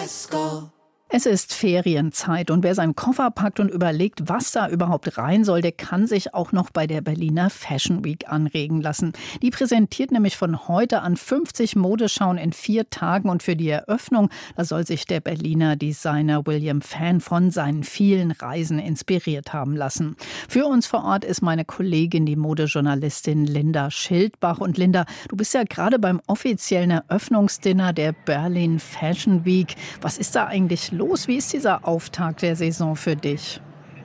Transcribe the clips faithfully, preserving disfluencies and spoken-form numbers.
Es ist Ferienzeit und wer seinen Koffer packt und überlegt, was da überhaupt rein soll, der kann sich auch noch bei der Berliner Fashion Week anregen lassen. Die präsentiert nämlich von heute an fünfzig Modeschauen in vier Tagen und für die Eröffnung, da soll sich der Berliner Designer William Fan von seinen vielen Reisen inspiriert haben lassen. Für uns vor Ort ist meine Kollegin, die Modejournalistin Linda Schildbach. Und Linda, du bist ja gerade beim offiziellen Eröffnungsdinner der Berlin Fashion Week. Was ist da eigentlich los? Wie ist dieser Auftakt der Saison für dich?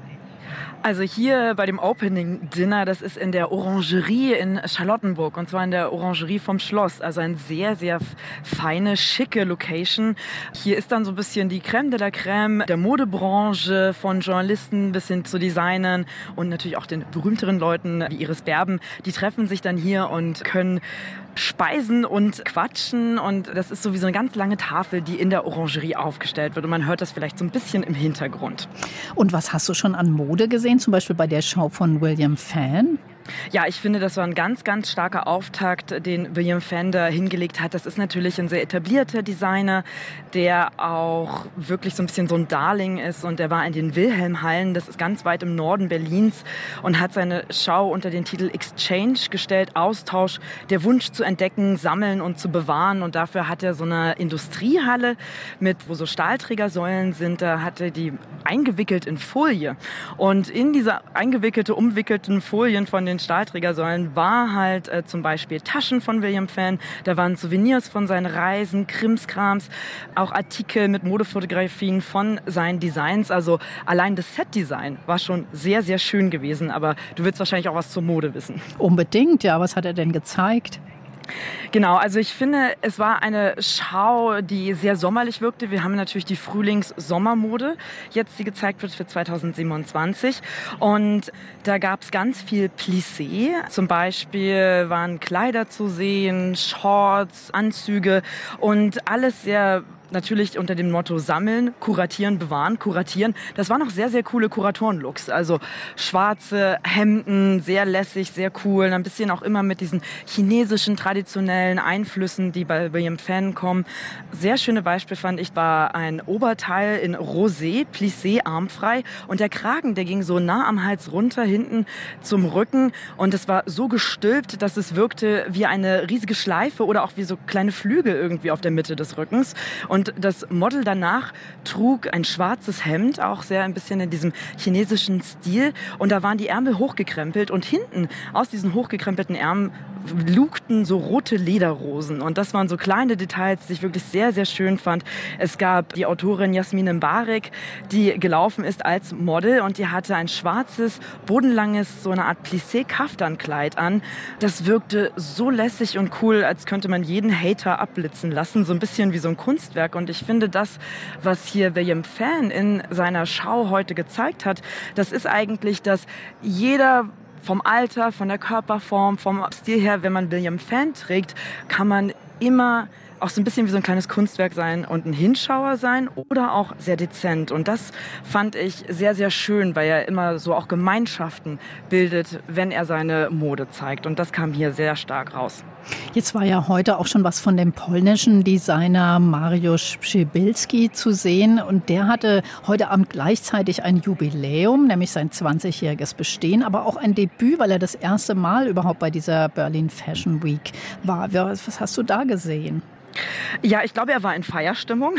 Also hier bei dem Opening Dinner, das ist in der Orangerie in Charlottenburg und zwar in der Orangerie vom Schloss. Also eine sehr, sehr feine, schicke Location. Hier ist dann so ein bisschen die Crème de la Crème der Modebranche, von Journalisten bis hin zu Designern und natürlich auch den berühmteren Leuten wie Iris Berben. Die treffen sich dann hier und können speisen und quatschen und das ist so wie so eine ganz lange Tafel, die in der Orangerie aufgestellt wird und man hört das vielleicht so ein bisschen im Hintergrund. Und was hast du schon an Mode gesehen, zum Beispiel bei der Show von William Fan? Ja, ich finde, das war ein ganz, ganz starker Auftakt, den William Fan da hingelegt hat. Das ist natürlich ein sehr etablierter Designer, der auch wirklich so ein bisschen so ein Darling ist. Und der war in den Wilhelmhallen, das ist ganz weit im Norden Berlins, und hat seine Schau unter den Titel Exchange gestellt, Austausch, der Wunsch zu entdecken, sammeln und zu bewahren. Und dafür hat er so eine Industriehalle, mit, wo so Stahlträgersäulen sind, da hat er die eingewickelt in Folie. Und in diese eingewickelte, umwickelten Folien von den Stahlträgersäulen war halt äh, zum Beispiel Taschen von William Fan, da waren Souvenirs von seinen Reisen, Krimskrams, auch Artikel mit Modefotografien von seinen Designs. Also allein das Set-Design war schon sehr, sehr schön gewesen, aber du willst wahrscheinlich auch was zur Mode wissen. Unbedingt, ja. Was hat er denn gezeigt? Genau, also ich finde, es war eine Schau, die sehr sommerlich wirkte. Wir haben natürlich die Frühlings-Sommermode jetzt, die gezeigt wird für zweitausendsiebenundzwanzig. Und da gab es ganz viel Plissé. Zum Beispiel waren Kleider zu sehen, Shorts, Anzüge und alles sehr natürlich unter dem Motto sammeln, kuratieren, bewahren, kuratieren. Das waren noch sehr, sehr coole Kuratoren-Looks. Also schwarze Hemden, sehr lässig, sehr cool. Ein bisschen auch immer mit diesen chinesischen traditionellen Einflüssen, die bei William Fan kommen. Sehr schöne Beispiel fand ich, war ein Oberteil in Rosé, Plissé, armfrei. Und der Kragen, der ging so nah am Hals runter, hinten zum Rücken. Und es war so gestülpt, dass es wirkte wie eine riesige Schleife oder auch wie so kleine Flügel irgendwie auf der Mitte des Rückens. Und Und das Model danach trug ein schwarzes Hemd, auch sehr ein bisschen in diesem chinesischen Stil. Und da waren die Ärmel hochgekrempelt und hinten aus diesen hochgekrempelten Ärmeln lugten so rote Lederrosen. Und das waren so kleine Details, die ich wirklich sehr, sehr schön fand. Es gab die Autorin Jasmin Mbarek, die gelaufen ist als Model und die hatte ein schwarzes, bodenlanges, so eine Art Plissé-Kaftankleid an. Das wirkte so lässig und cool, als könnte man jeden Hater abblitzen lassen. So ein bisschen wie so ein Kunstwerk. Und ich finde, das, was hier William Fan in seiner Schau heute gezeigt hat, das ist eigentlich, dass jeder vom Alter, von der Körperform, vom Stil her, wenn man William Fan trägt, kann man immer auch so ein bisschen wie so ein kleines Kunstwerk sein und ein Hinschauer sein oder auch sehr dezent. Und das fand ich sehr, sehr schön, weil er immer so auch Gemeinschaften bildet, wenn er seine Mode zeigt. Und das kam hier sehr stark raus. Jetzt war ja heute auch schon was von dem polnischen Designer Mariusz Przybylski zu sehen. Und der hatte heute Abend gleichzeitig ein Jubiläum, nämlich sein zwanzigjähriges Bestehen, aber auch ein Debüt, weil er das erste Mal überhaupt bei dieser Berlin Fashion Week war. Was hast du da gesehen? Ja, ich glaube, er war in Feierstimmung.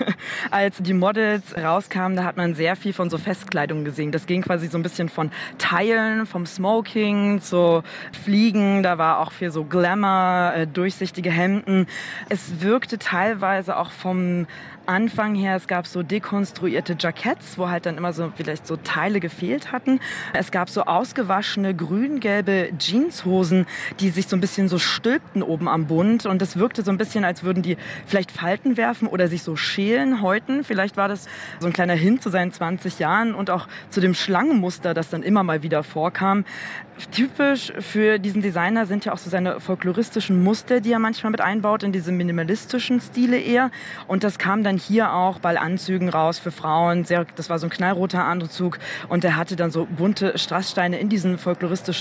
Als die Models rauskamen, da hat man sehr viel von so Festkleidung gesehen. Das ging quasi so ein bisschen von Teilen, vom Smoking zu Fliegen. Da war auch viel so Glamour, äh, durchsichtige Hemden. Es wirkte teilweise auch vom Anfang her, es gab so dekonstruierte Jacketts, wo halt dann immer so vielleicht so Teile gefehlt hatten. Es gab so ausgewaschene grün-gelbe Jeanshosen, die sich so ein bisschen so stülpten oben am Bund. Und es wirkte so ein bisschen, als würden die vielleicht Falten werfen oder sich so schälen, häuten. Vielleicht war das so ein kleiner Hint zu seinen zwanzig Jahren und auch zu dem Schlangenmuster, das dann immer mal wieder vorkam. Typisch für diesen Designer sind ja auch so seine folkloristischen Muster, die er manchmal mit einbaut, in diese minimalistischen Stile eher. Und das kam dann hier auch bei Anzügen raus für Frauen. Sehr, das war so ein knallroter Anzug und der hatte dann so bunte Strasssteine in diesen folkloristischen